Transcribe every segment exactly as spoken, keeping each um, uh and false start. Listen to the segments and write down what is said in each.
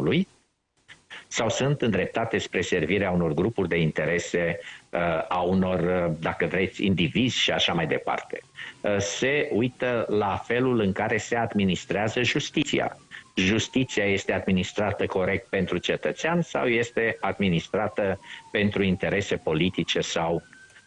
statului sau sunt îndreptate spre servirea unor grupuri de interese, a unor, dacă vreți, indivizi și așa mai departe. Se uită la felul în care se administrează justiția. Justiția este administrată corect pentru cetățean sau este administrată pentru interese politice sau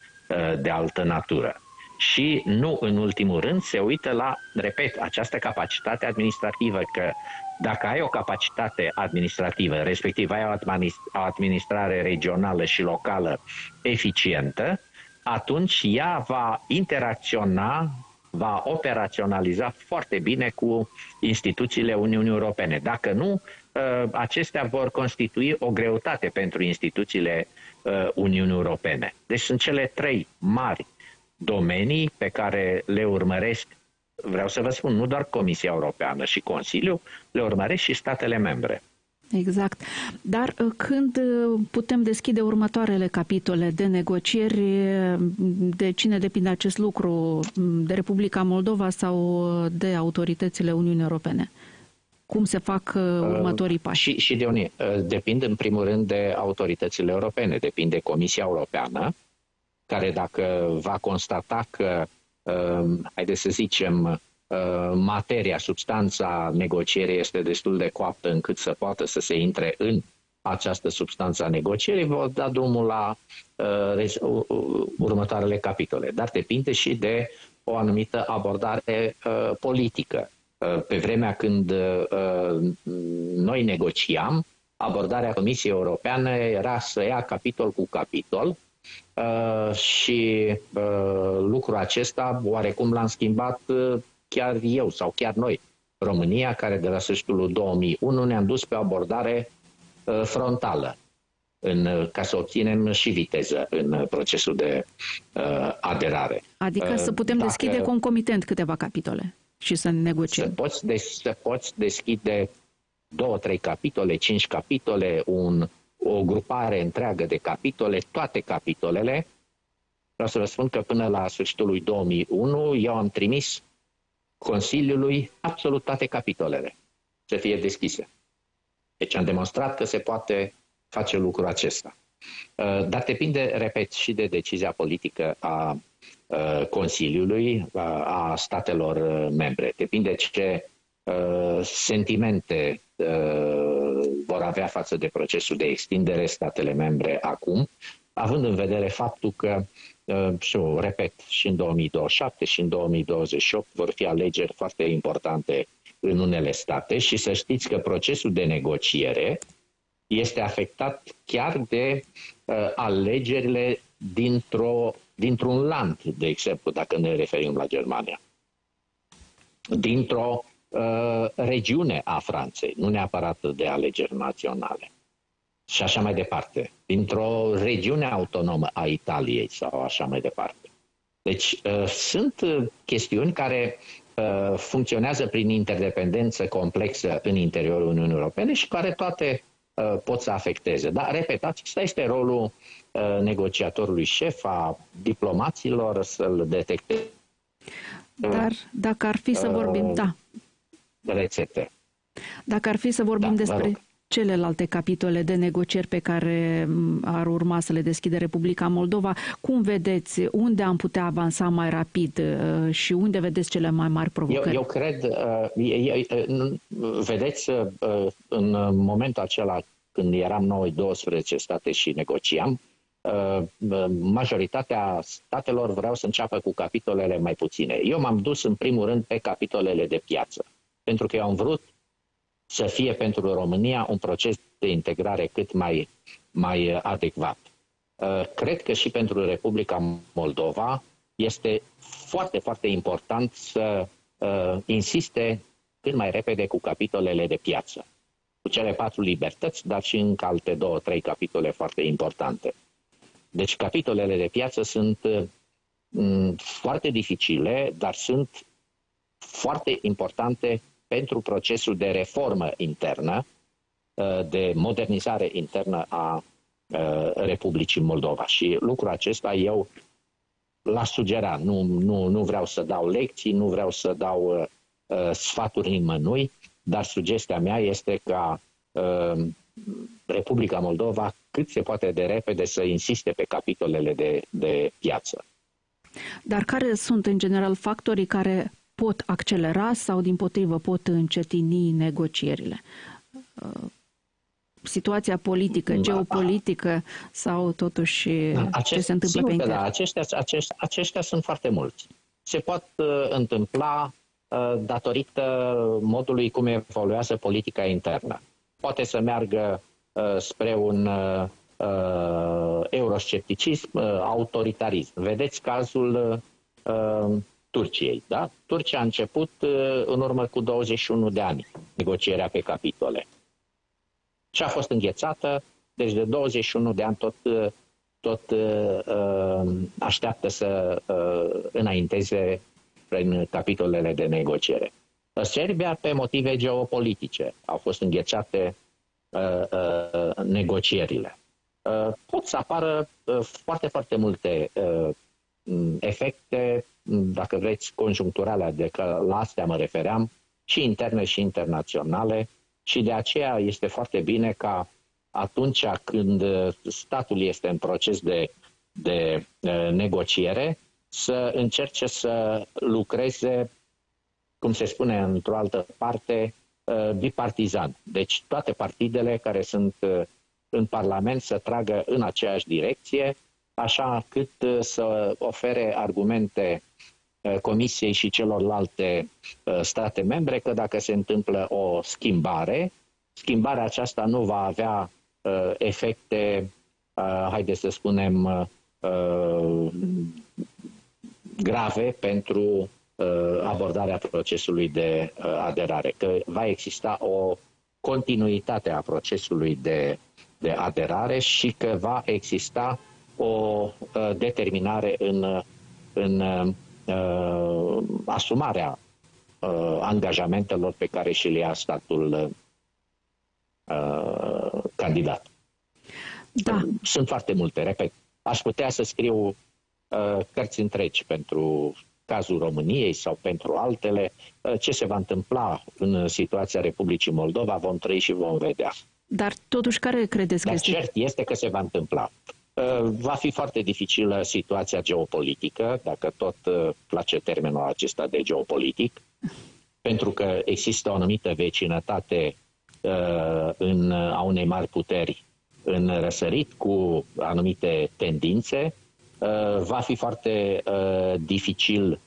de altă natură. Și nu în ultimul rând se uită la, repet, această capacitate administrativă, că dacă ai o capacitate administrativă, respectiv ai o administrare regională și locală eficientă, atunci ea va interacționa, va operaționaliza foarte bine cu instituțiile Uniunii Europene. Dacă nu, acestea vor constitui o greutate pentru instituțiile Uniunii Europene. Deci sunt cele trei mari domenii pe care le urmăresc, vreau să vă spun, nu doar Comisia Europeană și Consiliul, le urmăresc și statele membre. Exact. Dar când putem deschide următoarele capitole de negocieri, de cine depinde acest lucru? De Republica Moldova sau de autoritățile Uniunii Europene? Cum se fac următorii pași? Uh, și, și de unii. Depinde în primul rând de autoritățile europene, depinde de Comisia Europeană, care dacă va constata că, uh, haideți să zicem, uh, materia, substanța negocierii este destul de coaptă încât să poată să se intre în această substanță a negocierii, vor da drumul la uh, următoarele capitole. Dar depinde și de o anumită abordare uh, politică. Uh, pe vremea când uh, noi negociam, abordarea Comisiei Europeană era să ia capitol cu capitol, Uh, și uh, lucrul acesta oarecum l-am schimbat uh, chiar eu sau chiar noi, România, care de la sfârșitul două mii unu ne-am dus pe o abordare uh, frontală în, ca să obținem și viteză în procesul de uh, aderare. Adică uh, să putem dacă, deschide concomitent câteva capitole și să negociem. Să poți, de, să poți deschide două, trei capitole, cinci capitole, un o grupare întreagă de capitole, toate capitolele. Vreau să vă spun că până la sfârșitul lui două mii unu eu am trimis Consiliului absolut toate capitolele să fie deschise. Deci am demonstrat că se poate face lucrul acesta. Dar depinde, repet, și de decizia politică a Consiliului, a statelor membre. Depinde ce sentimente vor avea față de procesul de extindere statele membre acum, având în vedere faptul că, și eu repet, și în două mii douăzeci și șapte și în două mii douăzeci și opt vor fi alegeri foarte importante în unele state și să știți că procesul de negociere este afectat chiar de uh, alegerile dintr-o, dintr-un land, de exemplu, dacă ne referim la Germania, dintr-o uh, regiune a Franței, nu neapărat de alegeri naționale, și așa mai departe, dintr-o regiune autonomă a Italiei sau așa mai departe. Deci uh, sunt chestiuni care uh, funcționează prin interdependență complexă în interiorul Uniunii Europene și care toate uh, pot să afecteze. Dar, repet, acesta este rolul uh, negociatorului șef, a diplomaților, să-l detecteze. Dar dacă ar fi să vorbim, uh, da. Rețete. Dacă ar fi să vorbim da, despre celelalte capitole de negocieri pe care ar urma să le deschide Republica Moldova, cum vedeți, unde am putea avansa mai rapid și unde vedeți cele mai mari provocări? Eu, eu cred, vedeți, în momentul acela când eram noi douăsprezece state și negociam, majoritatea statelor vreau să înceapă cu capitolele mai puține. Eu m-am dus în primul rând pe capitolele de piață, pentru că eu am vrut să fie pentru România un proces de integrare cât mai, mai adecvat. Cred că și pentru Republica Moldova este foarte, foarte important să insiste cât mai repede cu capitolele de piață, cu cele patru libertăți, dar și încă alte două, trei capitole foarte importante. Deci capitolele de piață sunt foarte dificile, dar sunt foarte importante pentru procesul de reformă internă, de modernizare internă a Republicii Moldova. Și lucrul acesta eu l-aș sugera. Nu, nu, nu vreau să dau lecții, nu vreau să dau uh, sfaturi nimănui, dar sugestia mea este ca Republica Moldova cât se poate de repede să insiste pe capitolele de, de piață. Dar care sunt în general factorii care pot accelera sau dimpotrivă pot încetini negocierile? Situația politică, geopolitică sau totuși Acest, ce se întâmplă pe intern? Da, aceștia, aceștia, aceștia sunt foarte mulți. Se pot uh, întâmpla uh, datorită modului cum evoluează politica internă. Poate să meargă uh, spre un uh, euroscepticism, uh, autoritarism. Vedeți cazul uh, Turciei. Da? Turcia a început uh, în urmă cu douăzeci și unu de ani negocierea pe capitole. Și a fost înghețată, deci de douăzeci și unu de ani tot, tot uh, așteaptă să uh, înainteze prin capitolele de negociere. Serbia, pe motive geopolitice, au fost înghețate uh, uh, negocierile. Uh, pot să apară uh, foarte, foarte multe uh, efecte, dacă vreți, conjuncturale, adică la astea mă refeream, și interne și internaționale, și de aceea este foarte bine ca atunci când statul este în proces de, de, de negociere să încerce să lucreze, cum se spune într-o altă parte, bipartizan. Deci toate partidele care sunt în Parlament să tragă în aceeași direcție, așa cât să ofere argumente Comisiei și celorlalte state membre că dacă se întâmplă o schimbare, schimbarea aceasta nu va avea uh, efecte, uh, haideți să spunem, uh, grave pentru uh, abordarea procesului de uh, aderare, că va exista o continuitate a procesului de, de aderare și că va exista o uh, determinare în, în uh, asumarea uh, angajamentelor pe care și le ia statul uh, candidat. Da. Sunt foarte multe, repet. Aș putea să scriu uh, cărți întregi pentru cazul României sau pentru altele. Uh, ce se va întâmpla în situația Republicii Moldova vom trăi și vom vedea. Dar totuși care credeți Dar că este? cert este că se va întâmpla. Va fi foarte dificilă situația geopolitică, dacă tot place termenul acesta de geopolitic, pentru că există o anumită vecinătate în, a unei mari puteri în răsărit cu anumite tendințe. Va fi foarte dificil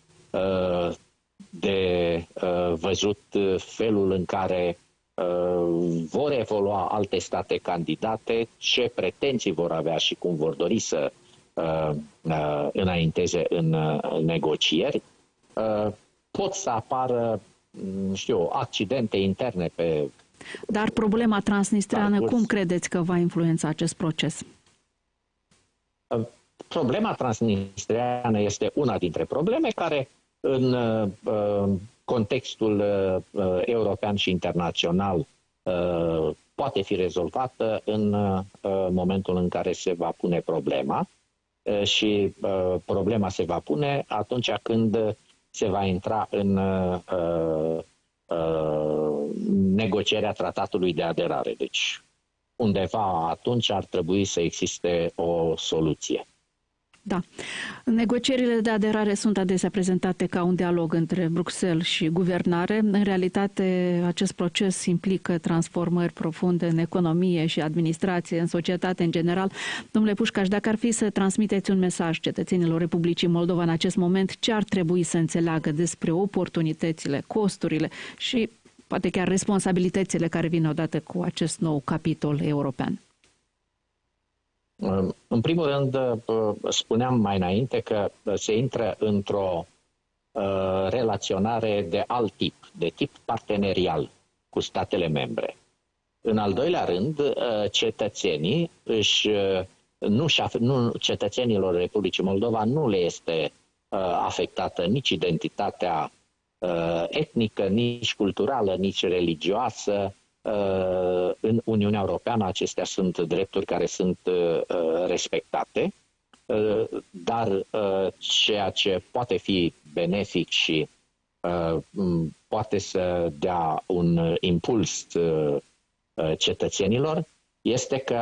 de văzut felul în care vor evolua alte state candidate, ce pretenții vor avea și cum vor dori să uh, uh, înainteze în uh, negocieri. Uh, pot să apară, știu, accidente interne pe... Dar problema transnistreană, parcurs. Cum credeți că va influența acest proces? Uh, problema transnistreană este una dintre probleme care în uh, contextul uh, european și internațional uh, poate fi rezolvată în uh, momentul în care se va pune problema uh, și uh, problema se va pune atunci când se va intra în uh, uh, negocierea tratatului de aderare. Deci undeva atunci ar trebui să existe o soluție. Da. Negocierile de aderare sunt adesea prezentate ca un dialog între Bruxelles și guvernare. În realitate, acest proces implică transformări profunde în economie și administrație, în societate în general. Domnule Pușcaș, dacă ar fi să transmiteți un mesaj cetățenilor Republicii Moldova în acest moment, ce ar trebui să înțeleagă despre oportunitățile, costurile și poate chiar responsabilitățile care vin odată cu acest nou capitol european? În primul rând, spuneam mai înainte că se intră într-o relaționare de alt tip, de tip partenerial cu statele membre. În al doilea rând, cetățenii își, nu, nu, cetățenilor Republicii Moldova nu le este afectată nici identitatea etnică, nici culturală, nici religioasă. În Uniunea Europeană acestea sunt drepturi care sunt respectate, dar ceea ce poate fi benefic și poate să dea un impuls cetățenilor este că